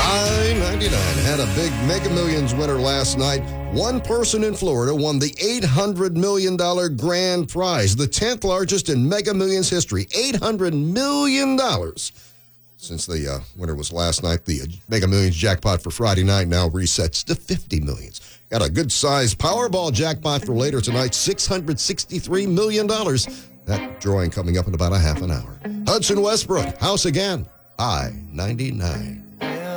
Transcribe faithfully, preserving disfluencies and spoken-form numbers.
I ninety-nine had a big Mega Millions winner last night. One person in Florida won the eight hundred million dollars grand prize, the tenth largest in Mega Millions history. eight hundred million dollars. Since the uh, winner was last night, the Mega Millions jackpot for Friday night now resets to fifty million dollars. Got a good-sized Powerball jackpot for later tonight, six hundred sixty-three million dollars. That drawing coming up in about a half an hour. Hudson Westbrook, House Again, I ninety-nine.